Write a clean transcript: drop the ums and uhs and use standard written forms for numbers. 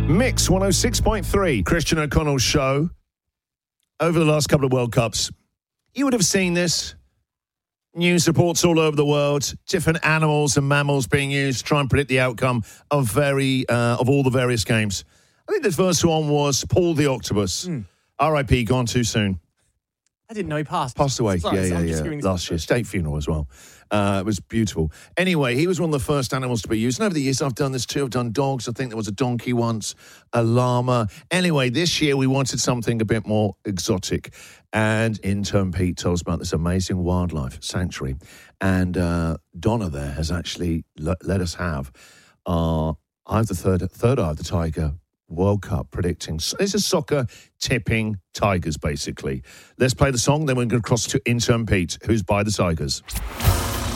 Mix 106.3, Christian O'Connell's show. Over the last couple of World Cups, you would have seen this. News reports all over the world, different animals and mammals being used to try and predict the outcome of all the various games. I think the first one was Paul the Octopus. R.I.P. Gone too soon. I didn't know he passed. Passed away. Sorry, Yeah. Last year. State funeral as well. It was beautiful. Anyway, he was one of the first animals to be used. And over the years, I've done this too. I've done dogs. I think there was a donkey once, a llama. Anyway, this year we wanted something a bit more exotic. And intern Pete told us about this amazing wildlife sanctuary. And Donna there has actually let us have Eye of the Third Eye of the Tiger World Cup predicting. This is soccer tipping tigers, basically. Let's play the song, then we're going to cross to intern Pete, who's by the Tigers.